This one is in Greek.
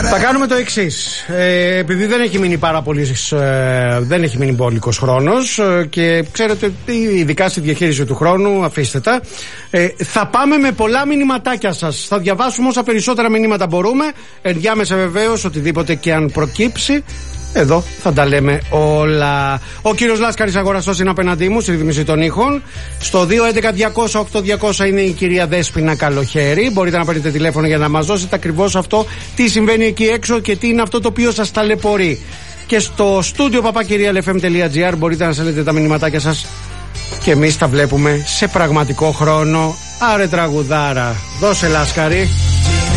Θα κάνουμε το εξής. Επειδή δεν έχει μείνει δεν έχει μείνει μπόλικος χρόνος και ξέρετε, ειδικά στη διαχείριση του χρόνου, αφήστε τα. Θα πάμε με πολλά μηνυματάκια σας. Θα διαβάσουμε όσα περισσότερα μηνύματα μπορούμε. Ενδιάμεσα βεβαίως, οτιδήποτε και αν προκύψει. Εδώ θα τα λέμε όλα. Ο κύριος Λάσκαρης αγοραστός είναι απέναντί μου στη ρύθμιση των ήχων. Στο 211-200-8200 είναι η κυρία Δέσποινα Καλοχέρη. Μπορείτε να παίρνετε τηλέφωνο για να μας δώσετε ακριβώς αυτό, τι συμβαίνει εκεί έξω και τι είναι αυτό το οποίο σας ταλαιπωρεί. Και στο στούντιο papakirialfm.gr μπορείτε να στέλνετε τα μηνυματάκια σας και εμείς τα βλέπουμε σε πραγματικό χρόνο. Άρε τραγουδάρα, δώσε Λάσκαρη.